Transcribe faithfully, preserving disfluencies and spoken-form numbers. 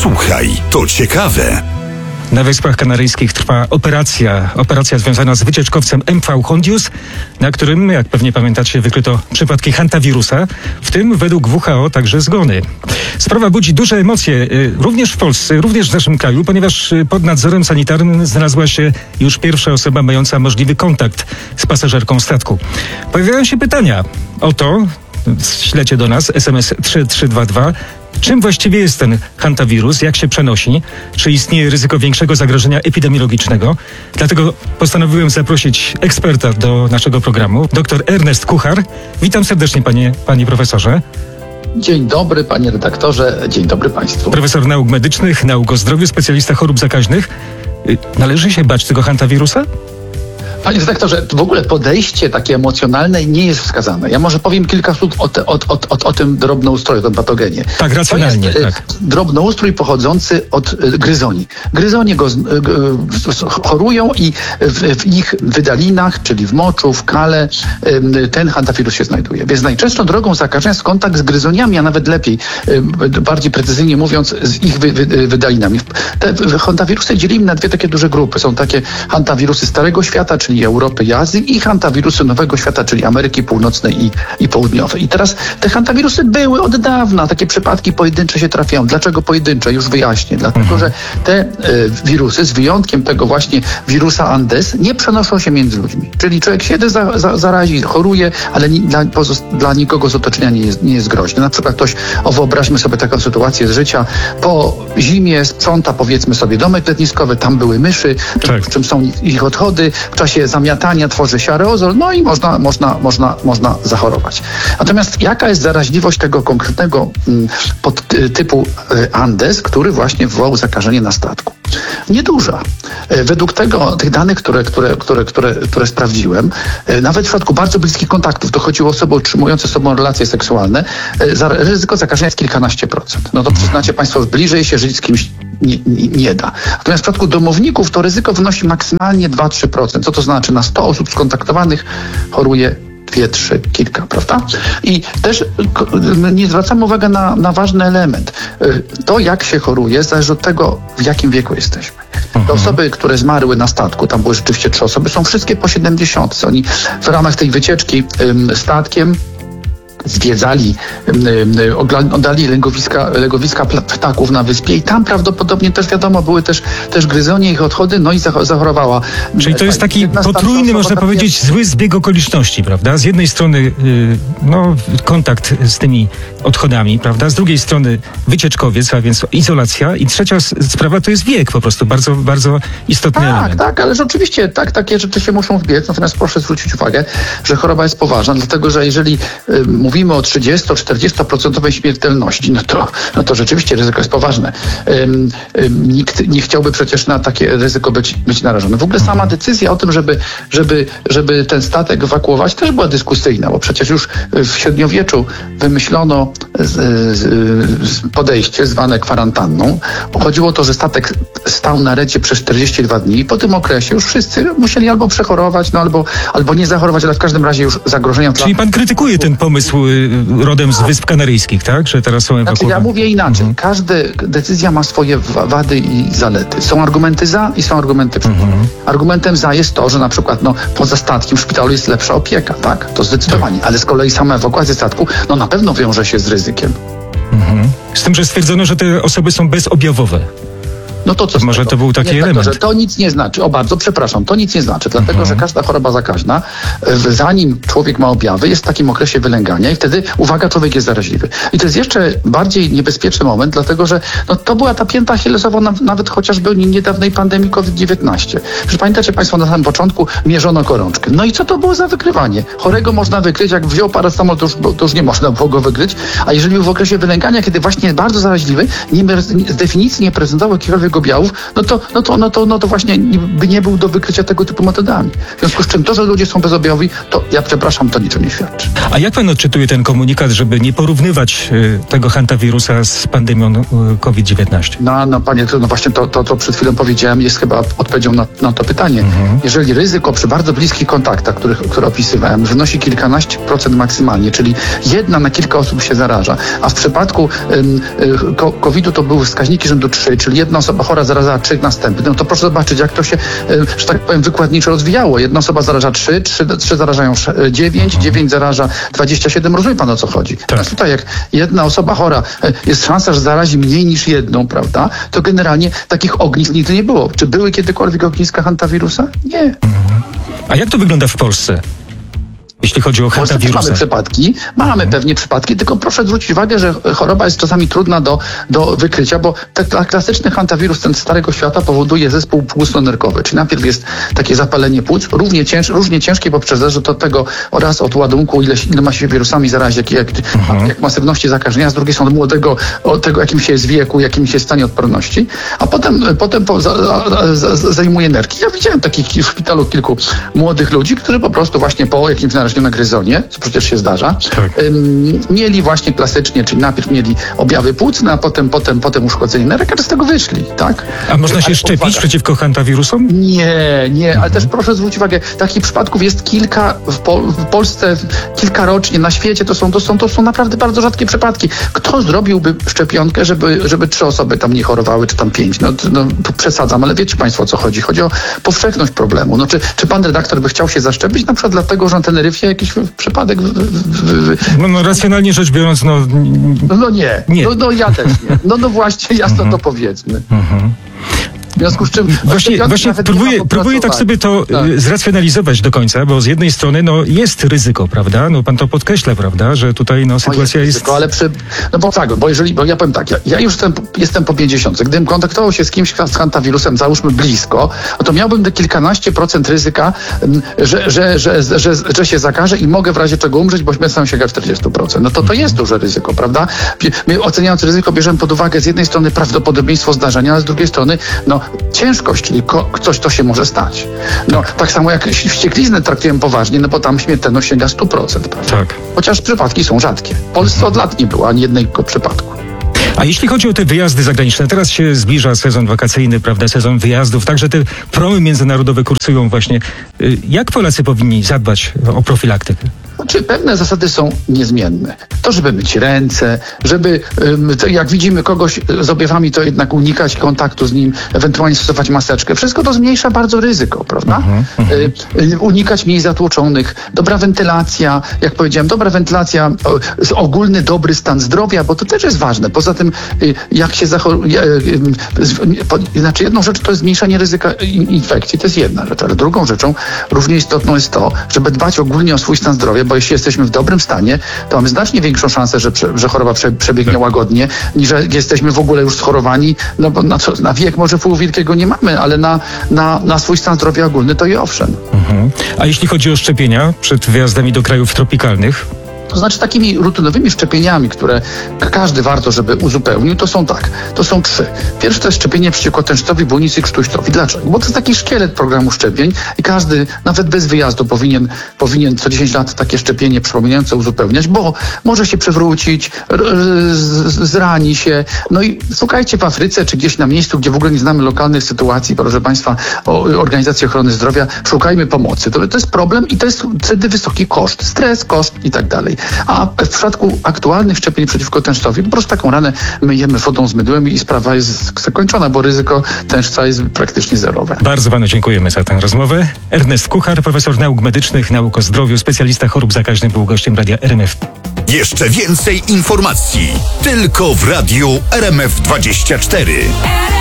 Słuchaj, to ciekawe. Na Wyspach Kanaryjskich trwa operacja, operacja związana z wycieczkowcem M V Hondius, na którym, jak pewnie pamiętacie, wykryto przypadki hantawirusa, w tym według W H O także zgony. Sprawa budzi duże emocje, również w Polsce, również w naszym kraju, ponieważ pod nadzorem sanitarnym znalazła się już pierwsza osoba mająca możliwy kontakt z pasażerką statku. Pojawiają się pytania o to, ślecie do nas, S M S trzy trzy dwa dwa, czym właściwie jest ten hantawirus, jak się przenosi, czy istnieje ryzyko większego zagrożenia epidemiologicznego. Dlatego postanowiłem zaprosić eksperta do naszego programu, dr Ernest Kuchar. Witam serdecznie, panie, panie profesorze. Dzień dobry, panie redaktorze, dzień dobry państwu. Profesor nauk medycznych, nauk o zdrowiu, specjalista chorób zakaźnych. Należy się bać tego hantawirusa? Panie redaktorze, w ogóle podejście takie emocjonalne nie jest wskazane. Ja może powiem kilka słów o, te, o, o, o, o tym drobnoustroju, o tym patogenie. Tak, racjonalnie. To jest tak. drobnoustrój pochodzący od gryzoni. Gryzonie go chorują i w, w ich wydalinach, czyli w moczu, w kale, ten hantawirus się znajduje. Więc najczęstszą drogą zakażenia jest kontakt z gryzoniami, a nawet lepiej, bardziej precyzyjnie mówiąc, z ich wy, wy, wydalinami. Te hantawirusy dzielimy na dwie takie duże grupy. Są takie hantawirusy Starego Świata, czyli Europy i Azji, i hantawirusy Nowego Świata, czyli Ameryki Północnej i, i Południowej. I teraz te hantawirusy były od dawna, takie przypadki pojedyncze się trafiają. Dlaczego pojedyncze? Już wyjaśnię. Dlatego, że te e, wirusy, z wyjątkiem tego właśnie wirusa Andes, nie przenoszą się między ludźmi. Czyli człowiek się za, za, zarazi, choruje, ale ni, dla, pozost- dla nikogo z otoczenia nie jest, nie jest groźny. Na przykład ktoś, o wyobraźmy sobie taką sytuację z życia, po zimie sprząta, powiedzmy sobie, domek letniskowy, tam były myszy, tak. czym są ich odchody, w czasie zamiatania tworzy się aerozol, no i można, można, można, można zachorować. Natomiast jaka jest zaraźliwość tego konkretnego mm, podtypu Andes, który właśnie wywołał zakażenie na statku? Nieduża. Według tego, tych danych, które, które, które, które, które sprawdziłem, nawet w przypadku bardzo bliskich kontaktów, to chodziło o osoby utrzymujące ze sobą relacje seksualne, ryzyko zakażenia jest kilkanaście procent. No to przyznacie państwo, że bliżej się żyć z kimś nie, nie, nie da. Natomiast w przypadku domowników to ryzyko wynosi maksymalnie dwa do trzech procent. Co to znaczy? Na sto osób skontaktowanych choruje dwie, trzy, kilka, prawda? I też nie zwracamy uwagi na, na ważny element. To, jak się choruje, zależy od tego, w jakim wieku jesteśmy. Te osoby, które zmarły na statku, tam były rzeczywiście trzy osoby, są wszystkie po siedemdziesiątce. Oni w ramach tej wycieczki statkiem zwiedzali, oglądali legowiska, legowiska ptaków na wyspie i tam prawdopodobnie też wiadomo, były też, też gryzonie, ich odchody, no i zachorowała. Czyli to jest taki potrójny, można powiedzieć, zły zbieg okoliczności, prawda? Z jednej strony no, kontakt z tymi odchodami, prawda? Z drugiej strony wycieczkowiec, a więc izolacja i trzecia sprawa to jest wiek po prostu, bardzo, bardzo istotny tak, element. Tak, ale rzeczywiście tak, takie rzeczy się muszą wbiec, natomiast proszę zwrócić uwagę, że choroba jest poważna, dlatego, że jeżeli y, mówimy o trzydziesto-czterdziestoprocentowej śmiertelności, no to, no to rzeczywiście ryzyko jest poważne. Ym, ym, nikt nie chciałby przecież na takie ryzyko być, być narażony. W ogóle sama decyzja o tym, żeby, żeby, żeby ten statek ewakuować, też była dyskusyjna, bo przecież już w średniowieczu wymyślono z, z podejście zwane kwarantanną. Chodziło o to, że statek stał na recie przez czterdzieści dwa dni i po tym okresie już wszyscy musieli albo przechorować, no albo, albo nie zachorować, ale w każdym razie już zagrożenia... Czyli pan krytykuje ten pomysł rodem z Wysp Kanaryjskich, tak? Że teraz są ewakuowane. Znaczy, ja mówię inaczej. Mhm. Każda decyzja ma swoje wady i zalety. Są argumenty za i są argumenty przeciw. Mhm. Argumentem za jest to, że na przykład no, poza statkiem w szpitalu jest lepsza opieka, tak? To zdecydowanie. Tak. Ale z kolei sama ewakuacja statku no na pewno wiąże się z ryzykiem. Mhm. Z tym, że stwierdzono, że te osoby są bezobjawowe. No to co z Może tego? to był taki nie, element. Że to nic nie znaczy. O bardzo przepraszam, to nic nie znaczy, dlatego mhm. że każda choroba zakaźna, zanim człowiek ma objawy, jest w takim okresie wylęgania i wtedy, uwaga, człowiek jest zaraźliwy. I to jest jeszcze bardziej niebezpieczny moment, dlatego że no, to była ta pięta achillesowa na, nawet chociażby niedawnej pandemii COVID dziewiętnaście. Przecież pamiętacie państwo, na samym początku mierzono gorączkę. No i co to było za wykrywanie? Chorego można wykryć, jak wziął paracetamol, to już, to już nie można było go wykryć, a jeżeli był w okresie wylęgania, kiedy właśnie jest bardzo zaraźliwy, nie, z definicji nie prezentował jakiegokolwiek białów, no to, no to, no to, no to właśnie by nie był do wykrycia tego typu metodami. W związku z czym to, że ludzie są bezobjawowi, to ja przepraszam, to niczym nie świadczy. A jak pan odczytuje ten komunikat, żeby nie porównywać y, tego hantawirusa z pandemią y, COVID dziewiętnaście? No, no panie, no właśnie to, to, to przed chwilą powiedziałem, jest chyba odpowiedzią na, na to pytanie. Mhm. Jeżeli ryzyko przy bardzo bliskich kontaktach, których, które opisywałem, wynosi kilkanaście procent maksymalnie, czyli jedna na kilka osób się zaraża, a w przypadku ym, y, kowida to były wskaźniki rzędu trzy, czyli jedna osoba chora zarażała trzy następne, no to proszę zobaczyć, jak to się, y, że tak powiem, wykładniczo rozwijało. Jedna osoba zaraża trzy, trzy, trzy zarażają dziewięć, dziewięć zaraża dwadzieścia siedem. Rozumie pan, o co chodzi? Tak. Teraz tutaj, jak jedna osoba chora, y, jest szansa, że zarazi mniej niż jedną, prawda? To generalnie takich ognisk nigdy nie było. Czy były kiedykolwiek ogniska hantawirusa? Nie. Mhm. A jak to wygląda w Polsce? Jeśli chodzi o hantawirusa. Mamy przypadki, mamy pewnie przypadki, tylko proszę zwrócić uwagę, że choroba jest czasami trudna do, do wykrycia, bo ten klasyczny hantawirus, ten z Starego Świata, powoduje zespół płucno-nerkowy, czyli najpierw jest takie zapalenie płuc, równie, cięż, różnie ciężkie, bo zależy to od tego oraz od ładunku, ile, ile ma się wirusami zarazić, jak, jak, mhm. jak masywności zakażenia, z drugiej strony młodego, od tego, jakim się jest wieku, jakim się jest stanie odporności, a potem, potem po, za, za, za, zajmuje nerki. Ja widziałem takich w szpitalu kilku młodych ludzi, którzy po prostu właśnie po jakimś narażeniu na gryzonie, co przecież się zdarza, tak. ym, mieli właśnie klasycznie, czyli najpierw mieli objawy płucne, a potem, potem, potem uszkodzenie nerek, a z tego wyszli, tak? A można się ale szczepić uwaga. przeciwko przeciwko hantawirusom? Nie, nie, mhm. ale też proszę zwrócić uwagę, takich przypadków jest kilka w, Pol- w Polsce, kilka rocznie, na świecie, to są, to, są, to są naprawdę bardzo rzadkie przypadki. Kto zrobiłby szczepionkę, żeby, żeby trzy osoby tam nie chorowały, czy tam pięć? No, no tu przesadzam, ale wiecie państwo, o co chodzi? Chodzi o powszechność problemu. No, czy, czy pan redaktor by chciał się zaszczepić? Na przykład dlatego, że na Teneryfie jakiś przypadek... W, w, w, no, no racjonalnie rzecz biorąc, no... no, no nie, nie. No, no ja też nie. No, no właśnie, jasno to powiedzmy. W związku z czym... Właśnie, właśnie próbuję, próbuję tak sobie to tak. zracjonalizować do końca, bo z jednej strony no, jest ryzyko, prawda? No pan to podkreśla, prawda? Że tutaj no, sytuacja jest... jest... Ryzyko, ale przy... No bo tak, bo jeżeli, bo ja powiem tak, ja, ja już jestem, jestem po pięćdziesiątce. Gdybym kontaktował się z kimś z hantawirusem, załóżmy blisko, no to miałbym te kilkanaście procent ryzyka, że, że, że, że, że, że się zakażę i mogę w razie czego umrzeć, bo śmiertelność sięga czterdzieści procent. No to to jest duże ryzyko, prawda? My oceniając ryzyko bierzemy pod uwagę z jednej strony prawdopodobieństwo zdarzenia, a z drugiej strony no ciężkość, czyli ko- coś, co się może stać. No, tak. tak samo jak wściekliznę traktujemy poważnie, no bo tam śmiertelność sięga sto procent, prawda? Tak. Chociaż przypadki są rzadkie. W Polsce od lat nie było ani jednego przypadku. A jeśli chodzi o te wyjazdy zagraniczne, teraz się zbliża sezon wakacyjny, prawda, sezon wyjazdów, także te promy międzynarodowe kursują właśnie. Jak Polacy powinni zadbać o profilaktykę? Znaczy, pewne zasady są niezmienne. To, żeby myć ręce, żeby, to jak widzimy kogoś z objawami, to jednak unikać kontaktu z nim, ewentualnie stosować maseczkę. Wszystko to zmniejsza bardzo ryzyko, prawda? Uh-huh, uh-huh. Unikać miejsc zatłoczonych, dobra wentylacja, jak powiedziałem, dobra wentylacja, ogólny dobry stan zdrowia, bo to też jest ważne. Poza tym, jak się zachoruje, znaczy jedną rzecz to jest zmniejszenie ryzyka infekcji, to jest jedna rzecz, ale drugą rzeczą równie istotną jest to, żeby dbać ogólnie o swój stan zdrowia, bo jeśli jesteśmy w dobrym stanie, to mamy znacznie większą szansę, że, prze, że choroba prze, przebiegnie łagodnie, niż że jesteśmy w ogóle już schorowani, no bo na, co, na wiek może wpływu wielkiego nie mamy, ale na, na, na swój stan zdrowia ogólny to i owszem. Mhm. A jeśli chodzi o szczepienia przed wyjazdami do krajów tropikalnych? To znaczy takimi rutynowymi szczepieniami, które każdy warto, żeby uzupełnił, to są tak, to są trzy. Pierwsze to jest szczepienie przeciwko tężcowi, bójnicy i krztuścowi. Dlaczego? Bo to jest taki szkielet programu szczepień i każdy, nawet bez wyjazdu, powinien, powinien co dziesięć lat takie szczepienie przypominające uzupełniać, bo może się przewrócić, zrani się. No i szukajcie w Afryce, czy gdzieś na miejscu, gdzie w ogóle nie znamy lokalnych sytuacji, proszę Państwa, o Organizacji Ochrony Zdrowia, szukajmy pomocy. To, to jest problem i to jest wtedy wysoki koszt, stres, koszt i tak dalej. A w przypadku aktualnych szczepień przeciwko tężcowi po prostu taką ranę myjemy wodą z mydłem i sprawa jest zakończona, bo ryzyko tężca jest praktycznie zerowe. Bardzo panu dziękujemy za tę rozmowę. Ernest Kuchar, profesor nauk medycznych, nauk o zdrowiu, specjalista chorób zakaźnych, był gościem Radia R M F. Jeszcze więcej informacji tylko w Radiu R M F dwadzieścia cztery.